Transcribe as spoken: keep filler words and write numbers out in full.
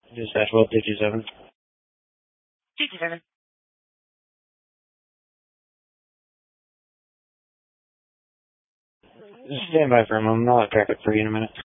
Dispatch well two two seven. two two seven. Stand by for a moment. I'll track it for you in a minute.